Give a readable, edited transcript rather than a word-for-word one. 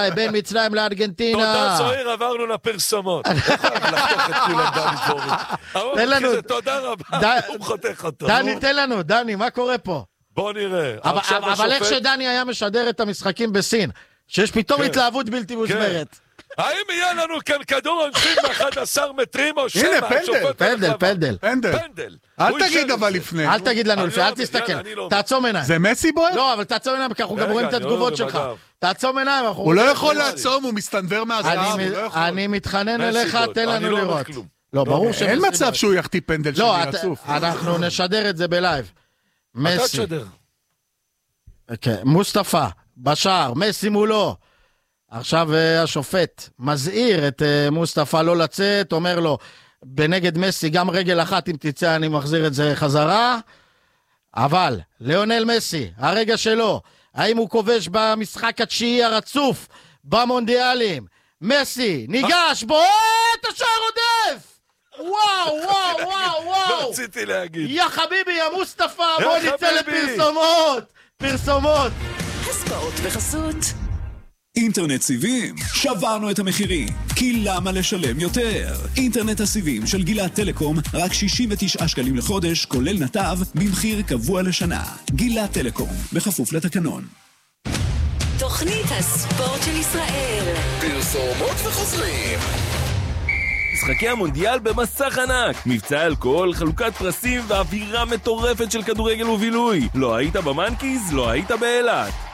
בין מצרים לארגנטינה. תודה זוהיר, עברנו לפרסומות. תן לנו. תודה רבה, הוא חותך אותו. דני, תן לנו, דני, מה קורה פה? בוא נראה. אבל איך שדני היה משדר את המשחקים בסין, שיש פתאום התלהבות בלתי מוסברת. האם יהיה לנו כאן כדור עונשין ב-11 מטרים או שמא? הנה, פנדל. אל תגיד אבל לפני. אל תגיד לנו לפני, אל תסתכל. תעצום עיניים. זה מסי בוער? לא, אבל תעצום עיניים, כי אנחנו גם רואים את התגובות שלך. תעצום עיניים. הוא לא יכול לעצום, הוא מסתנבר מהזהב. אני מתחנן אליך, תן לנו לראות. לא, ברור אין מצב שהוא יחטיא פנדל שני רצוף. לא, אנחנו נשדר את זה בלייב. אתה תשדר. מוסטפא, בשער, מסי מולו. עכשיו השופט מזהיר את מוסטפא לא לצאת, אומר לו, בנגד מסי גם רגל אחת אם תצא אני מחזיר את זה חזרה, אבל ליונל מסי, הרגע שלו, האם הוא כובש במשחק התשיעי הרצוף במונדיאלים, מסי ניגש, בועט, השער עודף! וואו. לא רציתי להגיד. יא חביבי, יא מוסטפא, בוא נצא לפרסומות. הספעות בחסות אינטרנט סיבים, שברנו את המחירים, כי למה לשלם יותר? אינטרנט הסיבים של גילת טלקום, רק 69 שקלים לחודש, כולל נתב, במחיר קבוע לשנה. גילת טלקום, בכפוף לתקנון. תוכנית הספורט של ישראל. פרסומות וחוזרים. משחקי המונדיאל במסך ענק, מבצע אלכוהול, חלוקת פרסים ואווירה מטורפת של כדורגל ובילוי. לא היית במנקיז? לא היית באילת.